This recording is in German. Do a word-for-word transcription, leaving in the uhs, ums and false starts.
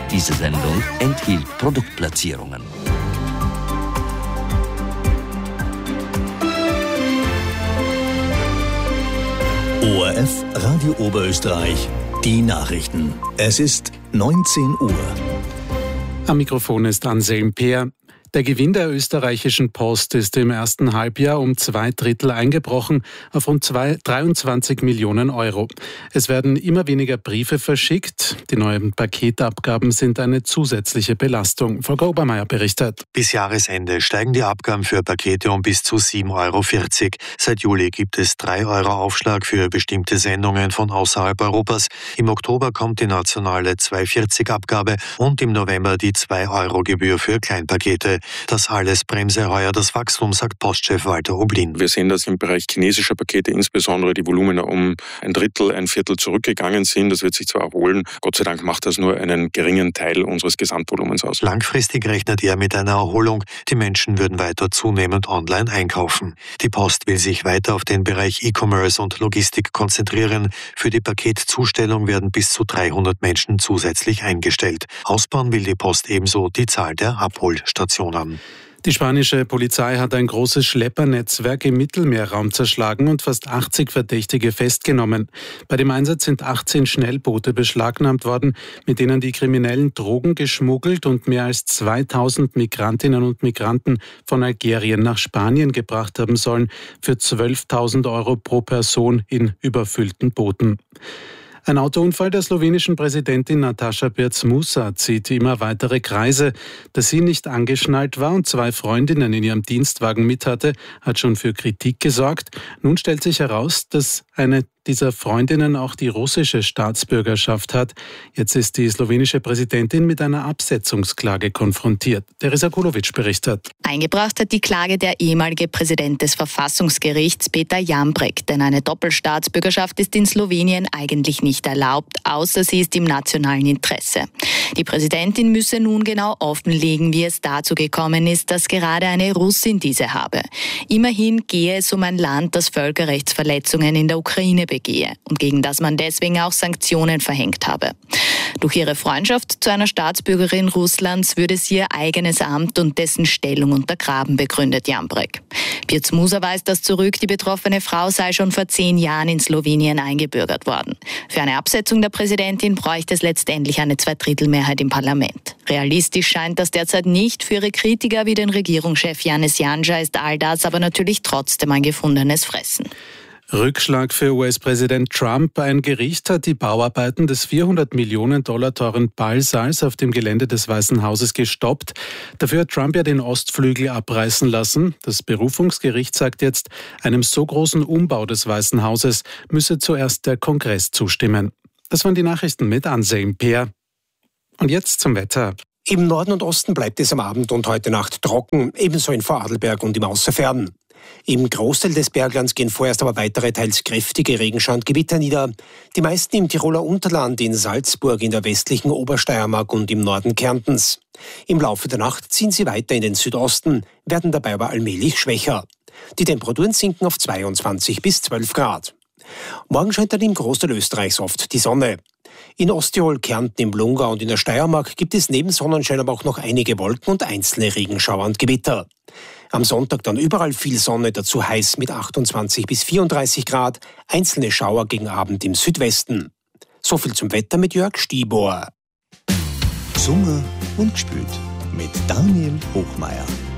Diese Sendung enthielt Produktplatzierungen. O R F Radio Oberösterreich, die Nachrichten. Es ist neunzehn Uhr. Am Mikrofon ist Anselm Peer. Der Gewinn der österreichischen Post ist im ersten Halbjahr um zwei Drittel eingebrochen auf rund dreiundzwanzig Millionen Euro. Es werden immer weniger Briefe verschickt. Die neuen Paketabgaben sind eine zusätzliche Belastung. Volker Obermeier berichtet. Bis Jahresende steigen die Abgaben für Pakete um bis zu sieben Euro vierzig. Seit Juli gibt es drei Euro Aufschlag für bestimmte Sendungen von außerhalb Europas. Im Oktober kommt die nationale zwei Euro vierzig Abgabe und im November die zwei Euro Gebühr für Kleinpakete. Das alles bremse heuer das Wachstum, sagt Postchef Walter Oblin. Wir sehen, dass im Bereich chinesischer Pakete insbesondere die Volumina um ein Drittel, ein Viertel zurückgegangen sind. Das wird sich zwar erholen, Gott sei Dank macht das nur einen geringen Teil unseres Gesamtvolumens aus. Langfristig rechnet er mit einer Erholung. Die Menschen würden weiter zunehmend online einkaufen. Die Post will sich weiter auf den Bereich E-Commerce und Logistik konzentrieren. Für die Paketzustellung werden bis zu dreihundert Menschen zusätzlich eingestellt. Ausbauen will die Post ebenso die Zahl der Abholstationen. Die spanische Polizei hat ein großes Schleppernetzwerk im Mittelmeerraum zerschlagen und fast achtzig Verdächtige festgenommen. Bei dem Einsatz sind achtzehn Schnellboote beschlagnahmt worden, mit denen die Kriminellen Drogen geschmuggelt und mehr als zweitausend Migrantinnen und Migranten von Algerien nach Spanien gebracht haben sollen, für zwölftausend Euro pro Person in überfüllten Booten. Ein Autounfall der slowenischen Präsidentin Nataša Pirc-Musar zieht immer weitere Kreise. Dass sie nicht angeschnallt war und zwei Freundinnen in ihrem Dienstwagen mit hatte, hat schon für Kritik gesorgt. Nun stellt sich heraus, dass eine dieser Freundinnen auch die russische Staatsbürgerschaft hat. Jetzt ist die slowenische Präsidentin mit einer Absetzungsklage konfrontiert. Teresa Kulovic berichtet. Eingebracht hat die Klage der ehemalige Präsident des Verfassungsgerichts Peter Jambrek, denn eine Doppelstaatsbürgerschaft ist in Slowenien eigentlich nicht erlaubt, außer sie ist im nationalen Interesse. Die Präsidentin müsse nun genau offenlegen, wie es dazu gekommen ist, dass gerade eine Russin diese habe. Immerhin gehe es um ein Land, das Völkerrechtsverletzungen in der Ukraine begehe und gegen das man deswegen auch Sanktionen verhängt habe. Durch ihre Freundschaft zu einer Staatsbürgerin Russlands würde sie ihr eigenes Amt und dessen Stellung untergraben, begründet Jambrek. Pirc-Musar weist das zurück, die betroffene Frau sei schon vor zehn Jahren in Slowenien eingebürgert worden. Für eine Absetzung der Präsidentin bräuchte es letztendlich eine Zweidrittelmehrheit im Parlament. Realistisch scheint das derzeit nicht. Für ihre Kritiker wie den Regierungschef Janez Janša ist all das aber natürlich trotzdem ein gefundenes Fressen. Rückschlag für U S-Präsident Trump. Ein Gericht hat die Bauarbeiten des vierhundert Millionen Dollar teuren Ballsaals auf dem Gelände des Weißen Hauses gestoppt. Dafür hat Trump ja den Ostflügel abreißen lassen. Das Berufungsgericht sagt jetzt, einem so großen Umbau des Weißen Hauses müsse zuerst der Kongress zustimmen. Das waren die Nachrichten mit Anselm Peer. Und jetzt zum Wetter. Im Norden und Osten bleibt es am Abend und heute Nacht trocken, ebenso in Vorarlberg und im Außerfern. Im Großteil des Berglands gehen vorerst aber weitere teils kräftige Regenschauer und Gewitter nieder. Die meisten im Tiroler Unterland, in Salzburg, in der westlichen Obersteiermark und im Norden Kärntens. Im Laufe der Nacht ziehen sie weiter in den Südosten, werden dabei aber allmählich schwächer. Die Temperaturen sinken auf zweiundzwanzig bis zwölf Grad. Morgen scheint dann im Großteil Österreichs oft die Sonne. In Osttirol, Kärnten, im Lungau und in der Steiermark gibt es neben Sonnenschein aber auch noch einige Wolken und einzelne Regenschauer und Gewitter. Am Sonntag dann überall viel Sonne, dazu heiß mit achtundzwanzig bis vierunddreißig Grad, einzelne Schauer gegen Abend im Südwesten. So viel zum Wetter mit Jörg Stiebohr. Sommer und gespült mit Daniel Hochmeier.